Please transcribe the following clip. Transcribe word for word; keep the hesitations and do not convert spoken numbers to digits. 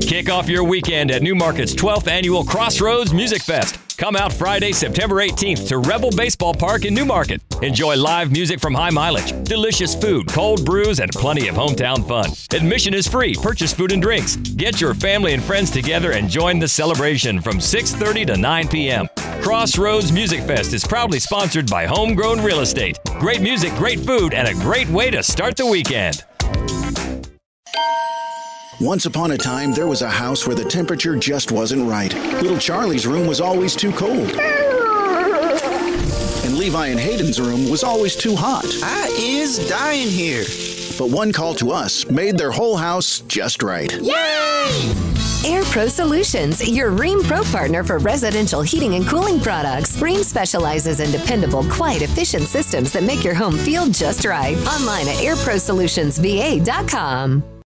Kick off your weekend at Newmarket's twelfth Annual Crossroads Music Fest. Come out Friday, September eighteenth to Rebel Baseball Park in Newmarket. Enjoy live music from High Mileage, delicious food, cold brews, and plenty of hometown fun. Admission is free. Purchase food and drinks. Get your family and friends together and join the celebration from six thirty to nine p.m. Crossroads Music Fest is proudly sponsored by Homegrown Real Estate. Great music, great food, and a great way to start the weekend. Once upon a time, there was a house where the temperature just wasn't right. Little Charlie's room was always too cold. And Levi and Hayden's room was always too hot. I is dying here. But one call to us made their whole house just right. Yay! Air Pro Solutions, your Rheem Pro partner for residential heating and cooling products. Rheem specializes in dependable, quiet, efficient systems that make your home feel just right. Online at air pro solutions v a dot com.